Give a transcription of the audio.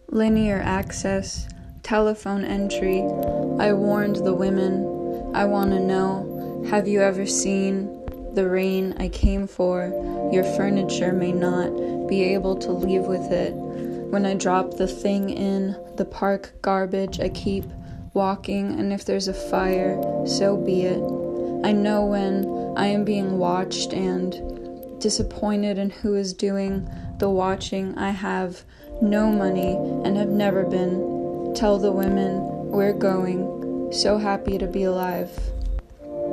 linear access, telephone entry. I warned the women. I want to know, have you ever seen the rain I came for? Your furniture may not be able to leave with it. When I drop the thing in the park garbage, I keep walking, and if there's a fire, so be it. I know when I am being watched and disappointed in who is doing the watching. I have no money and have never been. Tell the women we're going. So happy to be alive.